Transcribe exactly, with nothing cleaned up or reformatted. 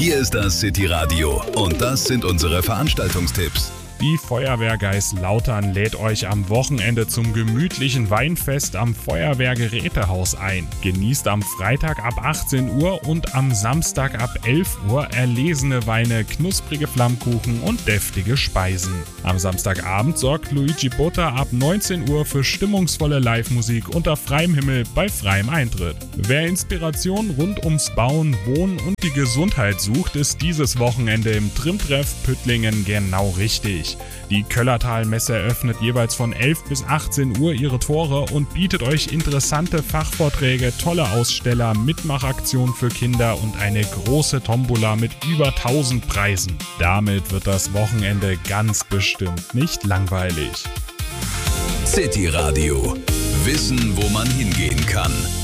Hier ist das City Radio und das sind unsere Veranstaltungstipps. Die Feuerwehrgeist Lautern lädt euch am Wochenende zum gemütlichen Weinfest am Feuerwehrgerätehaus ein. Genießt am Freitag ab achtzehn Uhr und am Samstag ab elf Uhr erlesene Weine, knusprige Flammkuchen und deftige Speisen. Am Samstagabend sorgt Luigi Butter ab neunzehn Uhr für stimmungsvolle Live-Musik unter freiem Himmel bei freiem Eintritt. Wer Inspiration rund ums Bauen, Wohnen und die Gesundheit sucht, ist dieses Wochenende im Trimtreff Püttlingen genau richtig. Die Köllertal-Messe eröffnet jeweils von elf bis achtzehn Uhr ihre Tore und bietet euch interessante Fachvorträge, tolle Aussteller, Mitmachaktionen für Kinder und eine große Tombola mit über tausend Preisen. Damit wird das Wochenende ganz bestimmt nicht langweilig. City Radio. Wissen, wo man hingehen kann.